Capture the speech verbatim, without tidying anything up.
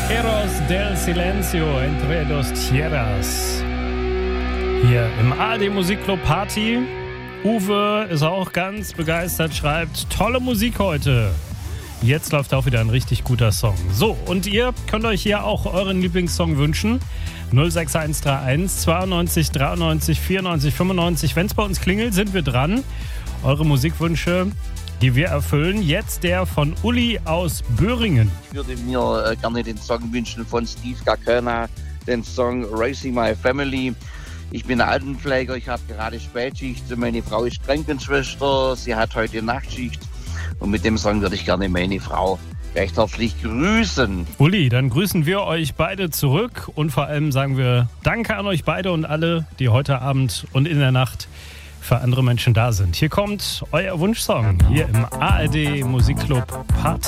Eros del Silencio entre dos tierras. Hier im A R D Musikclub Party. Uwe ist auch ganz begeistert, schreibt, tolle Musik heute. Jetzt läuft auch wieder ein richtig guter Song. So, und ihr könnt euch hier auch euren Lieblingssong wünschen. null sechs eins drei eins zweiundneunzig dreiundneunzig vierundneunzig fünfundneunzig. Wenn es bei uns klingelt, sind wir dran. Eure Musikwünsche, die wir erfüllen. Jetzt der von Uli aus Böhringen. Ich würde mir äh, gerne den Song wünschen von Steve Gacona, den Song Raising My Family. Ich bin Altenpfleger, ich habe gerade Spätschicht. Meine Frau ist Krankenschwester, sie hat heute Nachtschicht. Und mit dem Song würde ich gerne meine Frau recht herzlich grüßen. Uli, dann grüßen wir euch beide zurück und vor allem sagen wir Danke an euch beide und alle, die heute Abend und in der Nacht für andere Menschen da sind. Hier kommt euer Wunschsong hier im A R D Musikclub Party.